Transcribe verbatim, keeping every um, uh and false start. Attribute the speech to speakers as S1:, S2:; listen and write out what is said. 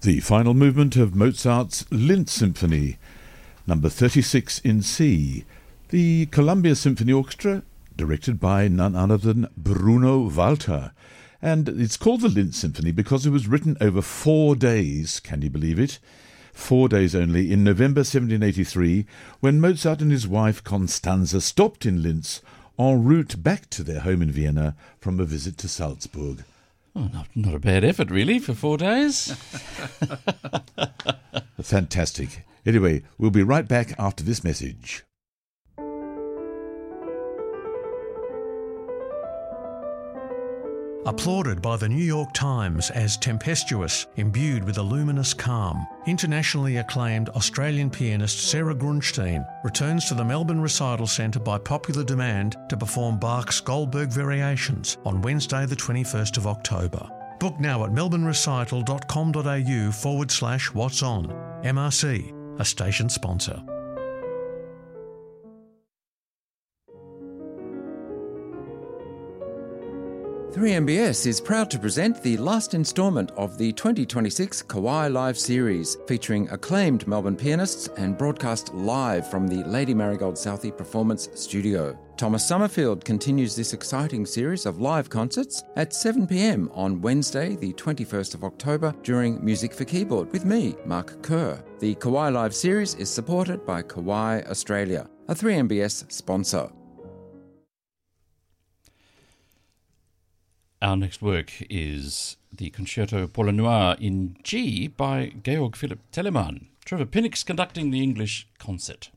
S1: The final movement of Mozart's Linz Symphony, number thirty-six in C. The Columbia Symphony Orchestra, directed by none other than Bruno Walter. And it's called the Linz Symphony because it was written over four days, can you believe it? Four days only, in November seventeen eighty-three, when Mozart and his wife Constanze stopped in Linz en route back to their home in Vienna from a visit to Salzburg.
S2: Oh, not, not a bad effort, really, for four days.
S1: Fantastic. Anyway, we'll be right back after this message.
S3: Applauded by the New York Times as tempestuous, imbued with a luminous calm, internationally acclaimed Australian pianist Sarah Grunstein returns to the Melbourne Recital Centre by popular demand to perform Bach's Goldberg Variations on Wednesday the twenty-first of October. Book now at melbournerecital.com.au forward slash what's on. M R C, a station sponsor.
S4: three M B S is proud to present the last instalment of the twenty twenty-six Kauai Live series, featuring acclaimed Melbourne pianists and broadcast live from the Lady Marigold Southey Performance Studio. Thomas Summerfield continues this exciting series of live concerts at seven p m on Wednesday, the twenty-first of October, during Music for Keyboard with me, Mark Kerr. The Kauai Live series is supported by Kauai Australia, a three M B S sponsor.
S2: Our next work is the Concerto pour le Noir in G by Georg Philipp Telemann. Trevor Pinnock's conducting the English concert.